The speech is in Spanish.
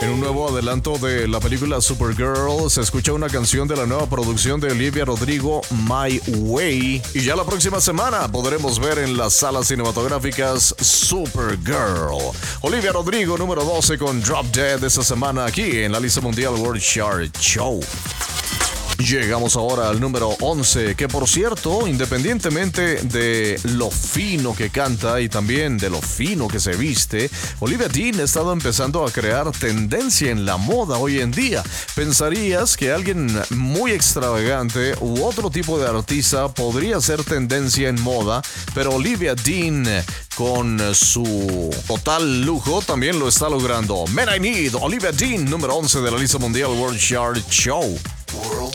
En un nuevo adelanto de la película Supergirl se escucha una canción de la nueva producción de Olivia Rodrigo, My Way. Y ya la próxima semana podremos ver en las salas cinematográficas Supergirl. Olivia Rodrigo, número 12 con Drop Dead esta semana aquí en la lista mundial World Chart Show. Llegamos ahora al número 11, que por cierto, independientemente de lo fino que canta y también de lo fino que se viste, Olivia Dean ha estado empezando a crear tendencia en la moda hoy en día. Pensarías que alguien muy extravagante u otro tipo de artista podría ser tendencia en moda, pero Olivia Dean, con su total lujo, también lo está logrando. Men I Need, Olivia Dean, número 11 de la lista mundial World Chart Show.